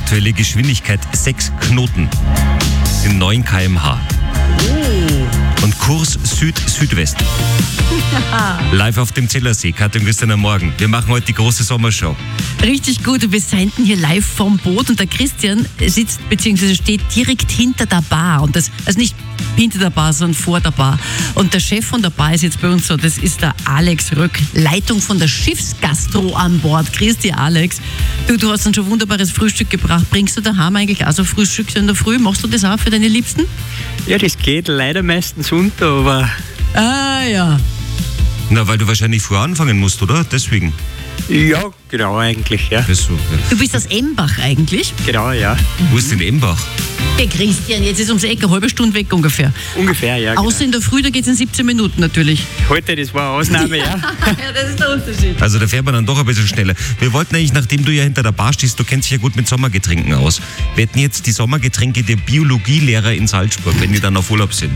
Aktuelle Geschwindigkeit 6 Knoten in 9 km/h. Und Kurs Süd-Südwest. Live auf dem Zellersee, Katja und Christian am Morgen. Wir machen heute die große Sommershow. Richtig gut, und wir senden hier live vom Boot und der Christian sitzt bzw. steht direkt hinter der Bar. Und das, also nicht hinter der Bar, sondern vor der Bar. Und der Chef von der Bar ist jetzt bei uns so, das ist der Alex Röck, Leitung von der Schiffsgastro an Bord. Christi, Alex, du hast uns schon wunderbares Frühstück gebracht. Bringst du daheim eigentlich auch so Frühstück in der Früh? Machst du das auch für deine Liebsten? Ja, das geht leider meistens unter, aber... Ah ja. Na, weil du wahrscheinlich früh anfangen musst, oder? Deswegen. Ja, genau eigentlich, ja. Das so, ja. Du bist aus Embach eigentlich? Genau, ja. Wo ist denn Embach? Hey Christian, jetzt ist ums Eck, eine halbe Stunde weg ungefähr. Ungefähr, ja. Außer in der Früh, da geht es in 17 Minuten natürlich. Heute, das war eine Ausnahme, ja. Ja, das ist der Unterschied. Also da fährt man dann doch ein bisschen schneller. Wir wollten eigentlich, nachdem du ja hinter der Bar stehst, du kennst dich ja gut mit Sommergetränken aus. Wir hätten jetzt die Sommergetränke der Biologielehrer in Salzburg, wenn die dann auf Urlaub sind.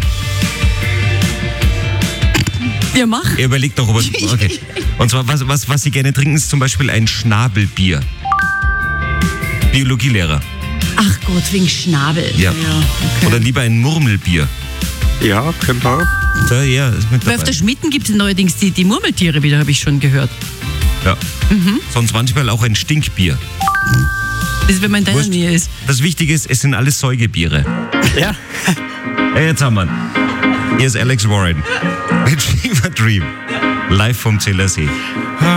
Ja, mach. Er überlegt noch, ob er... Okay. Und zwar, was sie gerne trinken, ist zum Beispiel ein Schnabelbier. Biologielehrer. Ach Gott, wegen Schnabel. Ja. Okay. Oder lieber ein Murmelbier. Ja, können wir auch. Ja, ist mit Weil auf dabei. der Schmitten gibt es neuerdings die Murmeltiere wieder, habe ich schon gehört. Ja. Sonst manchmal auch ein Stinkbier. Das ist, wenn man in deiner Wurscht. Nähe ist. Das Wichtige ist, es sind alles Säugebiere. Ja. Hey, jetzt haben wir ihn. Hier ist Alex Warren mit Fever Dream. Live vom Zellersee.